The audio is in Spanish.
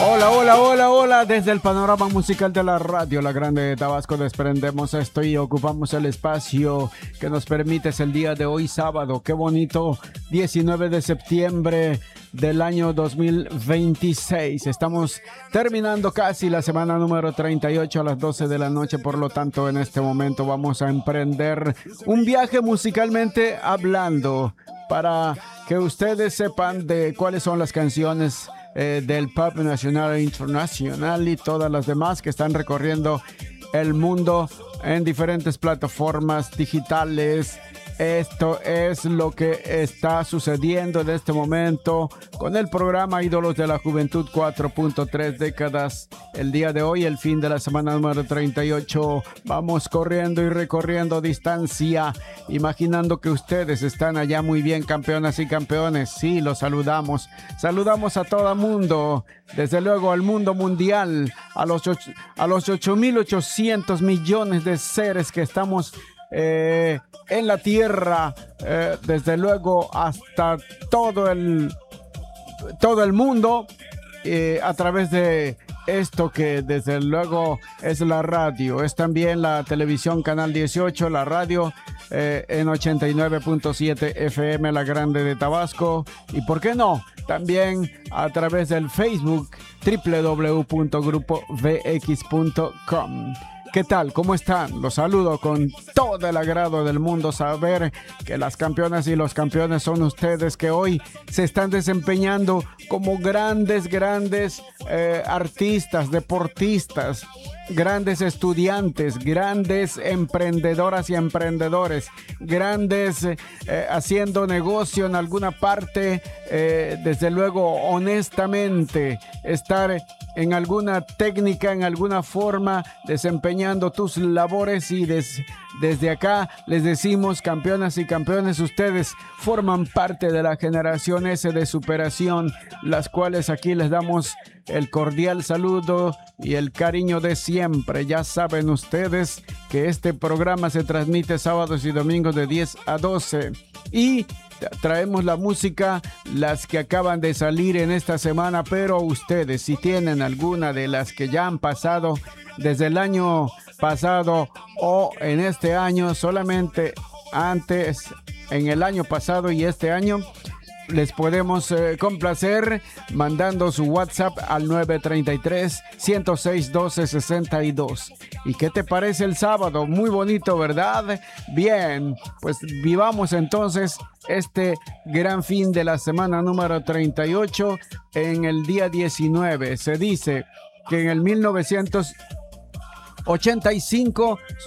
Hola, hola, hola, hola. Desde el panorama musical de la radio La Grande de Tabasco desprendemos esto y ocupamos el espacio que nos permites el día de hoy, sábado. Qué bonito, 19 de septiembre del año 2026. Estamos terminando casi la semana número 38 a las 12 de la noche. Por lo tanto, en este momento vamos a emprender un viaje musicalmente hablando para que ustedes sepan de cuáles son las canciones del pop nacional e internacional y todas las demás que están recorriendo el mundo en diferentes plataformas digitales. Esto es lo que está sucediendo en este momento con el programa Ídolos de la Juventud 4.3 décadas. El día de hoy, el fin de la semana número 38, vamos corriendo y recorriendo distancia, imaginando que ustedes están allá muy bien, campeonas y campeones. Sí, los saludamos. Saludamos a todo mundo, desde luego al mundo mundial, a los 8.800 millones de seres que estamos en la tierra, desde luego hasta todo el mundo, a través de esto que desde luego es la radio, es también la televisión Canal 18, la radio en 89.7 FM La Grande de Tabasco, y por qué no, también a través del Facebook www.grupovx.com. ¿Qué tal? ¿Cómo están? Los saludo con todo el agrado del mundo. Saber que las campeonas y los campeones son ustedes, que hoy se están desempeñando como grandes artistas, deportistas, grandes estudiantes, grandes emprendedoras y emprendedores, grandes haciendo negocio en alguna parte, desde luego honestamente, estar en alguna técnica, en alguna forma, desempeñando tus labores, y desde acá les decimos, campeonas y campeones, ustedes forman parte de la generación S de superación, las cuales aquí les damos el cordial saludo y el cariño de siempre. Ya saben ustedes que este programa se transmite sábados y domingos de 10 a 12 y traemos la música, las que acaban de salir en esta semana, pero ustedes, si tienen alguna de las que ya han pasado desde el año pasado o en este año, solamente antes, en el año pasado y este año, les podemos complacer mandando su WhatsApp al 933-106-1262. ¿Y qué te parece el sábado? Muy bonito, ¿verdad? Bien, pues vivamos entonces este gran fin de la semana número 38 en el día 19. Se dice que en el 1985